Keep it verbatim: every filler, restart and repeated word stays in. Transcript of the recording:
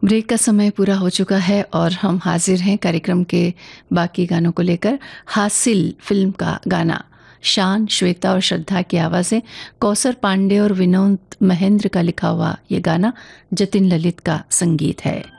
Break का समय पूरा हो चुका है और हम हाजिर हैं कार्यक्रम के बाकी गानों को लेकर। हासिल फिल्म का गाना, शान, श्वेता और श्रद्धा की आवाज़ें, कौसर पांडे और विनोद महेंद्र का लिखा हुआ ये गाना, जतिन ललित का संगीत है।